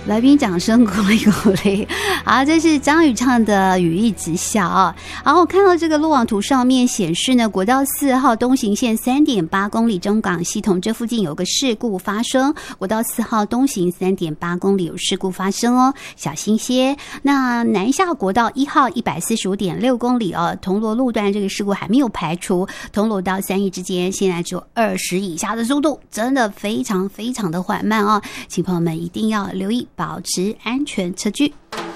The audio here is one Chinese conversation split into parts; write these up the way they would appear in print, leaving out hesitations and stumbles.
来宾掌声鼓励鼓励。好，这是张宇唱的《语意直销》啊。然后我看到这个路网图上面显示呢，国道4号东行线 3.8 公里中港系统这附近有个事故发生，国道4号东行 3.8 公里有事故发生哦，小心些。那南下国道1号 145.6 公里哦，铜锣路段这个事故还没有排除，铜锣到3义之间现在只有20以下的速度，真的非常非常的缓慢哦，请朋友们一定要留意，保持安全车距。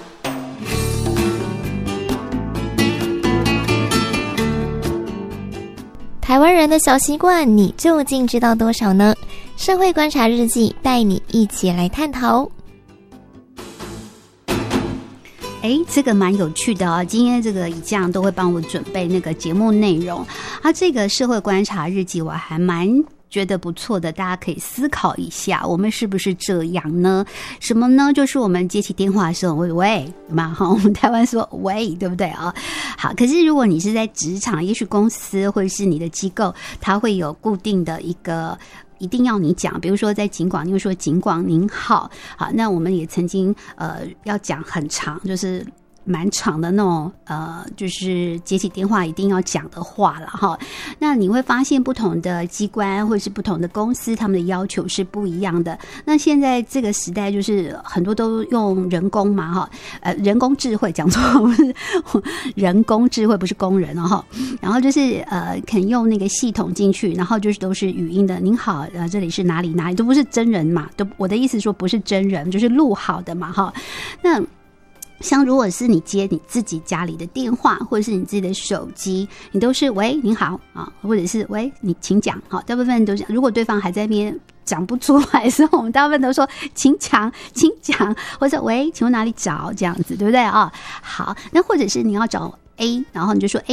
台湾人的小习惯，你究竟知道多少呢？社会观察日记带你一起来探讨。 这个蛮有趣的哦。今天这个以酱都会帮我准备那个节目内容啊，这个社会观察日记我还蛮觉得不错的，大家可以思考一下，我们是不是这样呢？什么呢？就是我们接起电话的时候，喂嘛，好，我们台湾说喂，对不对啊？好，可是如果你是在职场，也许公司或者是你的机构，它会有固定的一个。一定要你讲，比如说在警广，你会说警广您好，好，那我们也曾经要讲很长，就是蛮长的那种就是接起电话一定要讲的话了哈。那你会发现不同的机关或者是不同的公司，他们的要求是不一样的。那现在这个时代就是很多都用人工嘛哈，人工智慧讲错，不是人工智慧，不是工人哦哈。然后就是可能用那个系统进去，然后就是都是语音的。您好，这里是哪里哪里，都不是真人嘛，都我的意思说不是真人，就是录好的嘛哈。那像如果是你接你自己家里的电话，或者是你自己的手机，你都是喂您好啊，或者是喂你请讲，好，大部分都是。如果对方还在那边讲不出来的时候，我们大部分都说请讲，或者喂请问哪里找这样子，对不对啊？好，那或者是你要找 A， 然后你就说 A